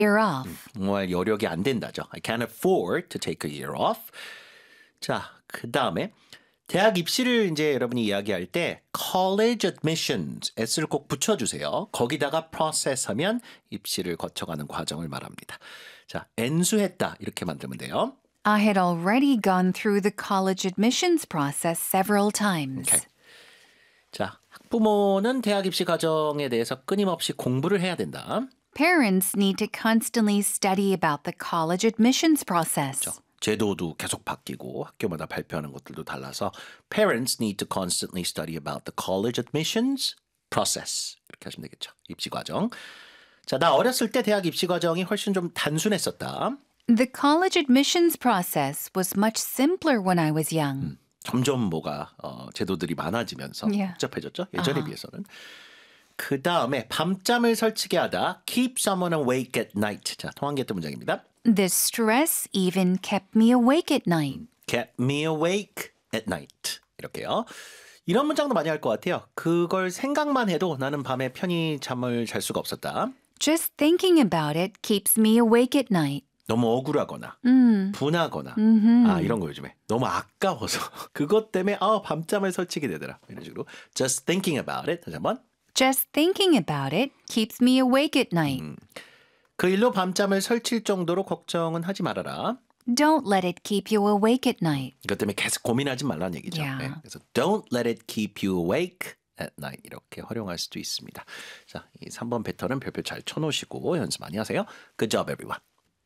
year off. 정말 여력이 안 된다죠. I can't afford to take a year off. 자, 그 다음에 대학 입시를 이제 여러분이 이야기할 때 college admissions s를 꼭 붙여주세요. 거기다가 process 하면 입시를 거쳐가는 과정을 말합니다. 자, 엔수했다 이렇게 만들면 돼요. I had already gone through the college admissions process several times. Okay. 자, 학부모는 대학 입시 과정에 대해서 끊임없이 공부를 해야 된다. Parents need to constantly study about the college admissions process. 그렇죠. 제도도 계속 바뀌고 학교마다 발표하는 것들도 달라서 Parents need to constantly study about the college admissions process. 이렇게 하시면 되겠죠. 입시 과정. 자, 나 어렸을 때 대학 입시 과정이 훨씬 좀 단순했었다. The college admissions process was much simpler when I was young. 점점 뭐가 제도들이 많아지면서 Yeah. 복잡해졌죠. 예전에 비해서는. 그 다음에 밤잠을 설치게 하다. Keep someone awake at night. 자, 통한계도 문장입니다. This stress even kept me awake at night. Kept me awake at night. 이렇게요. 이런 문장도 많이 할 것 같아요. 그걸 생각만 해도 나는 밤에 편히 잠을 잘 수가 없었다. Just thinking about it keeps me awake at night. 너무 억울하거나 분하거나 이런 거 요즘에 너무 아까워서 그것 때문에 밤잠을 설치게 되더라. 이런 식으로 Just thinking about it. 다시 한번. Just thinking about it keeps me awake at night. 그 일로 밤잠을 설칠 정도로 걱정은 하지 말아라. Don't let it keep you awake at night. 이것 때문에 계속 고민하지 말라는 얘기죠. Yeah. 네, 그래서 Don't let it keep you awake at night 이렇게 활용할 수도 있습니다. 자, 이 3번 패턴은 별표 잘 쳐놓으시고 연습 많이 하세요. Good job, everyone.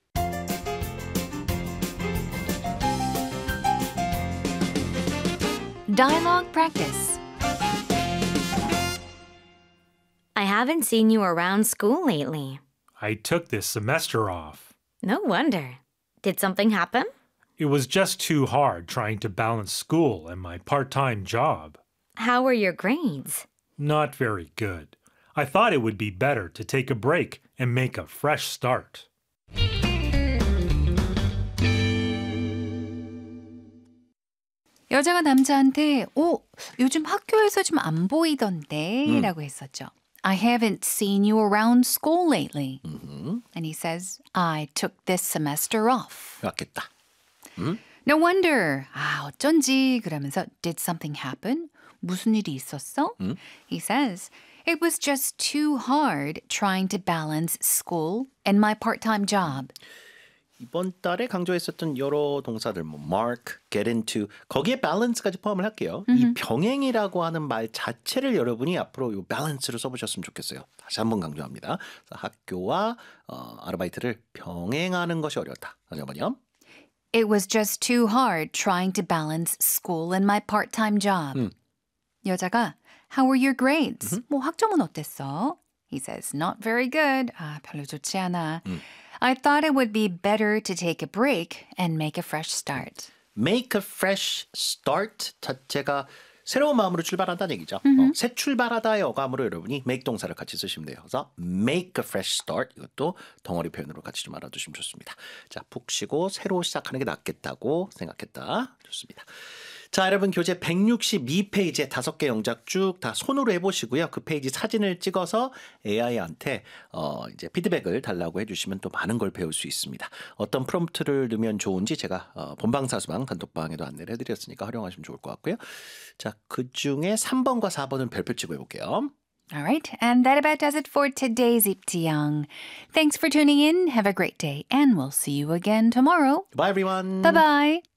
Dialogue practice. I haven't seen you around school lately. I took this semester off. No wonder. Did something happen? It was just too hard trying to balance school and my part-time job. How were your grades? Not very good. I thought it would be better to take a break and make a fresh start. 여자가 남자한테 요즘 학교에서 좀 안 보이던데 라고 했었죠. I haven't seen you around school lately. And he says, I took this semester off. 맞겠다. No wonder. 어쩐지 그러면서 Did something happen? 무슨 일이 있었어? He says, It was just too hard trying to balance school and my part-time job. 이번 달에 강조했었던 여러 동사들 mark, get into 거기에 balance까지 포함을 할게요. 이 병행이라고 하는 말 자체를 여러분이 앞으로 이 balance로 써보셨으면 좋겠어요. 다시 한번 강조합니다. 학교와 아르바이트를 병행하는 것이 어려웠다. 다시 한번요. It was just too hard trying to balance school and my part-time job. 여자가 How were your grades? 학점은 어땠어? He says, Not very good. 별로 좋지 않아. I thought it would be better to take a break and make a fresh start. Make a fresh start 자체가 새로운 마음으로 출발한다는 얘기죠. 새 출발하다의 어감으로 여러분이 make 동사를 같이 쓰시면 돼요. 그래서 make a fresh start 이것도 덩어리 표현으로 같이 좀 알아두시면 좋습니다. 자, 푹 쉬고 새로 시작하는 게 낫겠다고 생각했다. 좋습니다. 자, 여러분 교재 162페이지에 5개 영작 쭉 다 손으로 해보시고요. 그 페이지 사진을 찍어서 AI한테 이제 피드백을 달라고 해주시면 또 많은 걸 배울 수 있습니다. 어떤 프롬프트를 넣으면 좋은지 제가 본방사수방 단톡방에도 안내를 해드렸으니까 활용하시면 좋을 것 같고요. 자, 그 중에 3번과 4번은 별표 치고 해볼게요. All right, and that about does it for today's 입지영. Thanks for tuning in. Have a great day, and we'll see you again tomorrow. Bye, everyone. Bye-bye.